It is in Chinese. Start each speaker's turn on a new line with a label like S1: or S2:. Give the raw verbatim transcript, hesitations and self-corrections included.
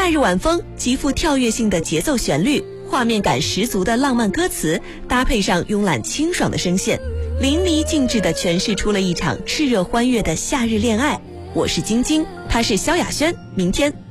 S1: 夏日晚风，极富跳跃性的节奏旋律，画面感十足的浪漫歌词，搭配上慵懒清爽的声线，淋漓尽致地诠释出了一场炽热欢悦的夏日恋爱。我是晶晶，她是萧亚轩，明天